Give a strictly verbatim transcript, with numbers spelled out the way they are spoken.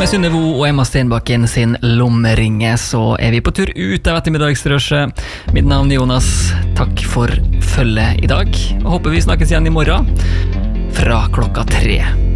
med Synne Vo og Emma Stenbakken sin lommeringe, så er vi på tur ut av ettermiddagsrøsjet. Mitt navn er Jonas. Takk for følget i dag, og håper vi snakkes igjen i morgen fra klokka tre.